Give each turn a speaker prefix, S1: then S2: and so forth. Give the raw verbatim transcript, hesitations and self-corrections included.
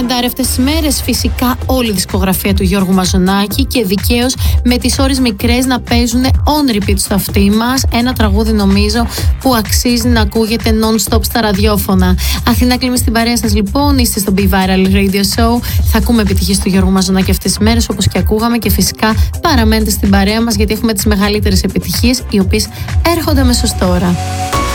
S1: τρεντάρει αυτές τις μέρες. Φυσικά όλη η δισκογραφία του Γιώργου Μαζονάκη και δικαίως με τις ώρες μικρές να παίζουν on repeat στο αυτί μας. Ένα τραγούδι νομίζω που αξίζει να ακούγεται non-stop στα ραδιόφωνα. Αθηνά Κλίμη στην παρέα σας λοιπόν, είστε στο Be Viral Radio Show. Θα ακούμε επιτυχίες του Γιώργου Μαζονάκη αυτές τις μέρες όπως και ακούγαμε και φυσικά παραμένετε στην παρέα μας γιατί έχουμε τις μεγαλύτερες επιτυχίες οι οποίες έρχονται αμέσως τώρα.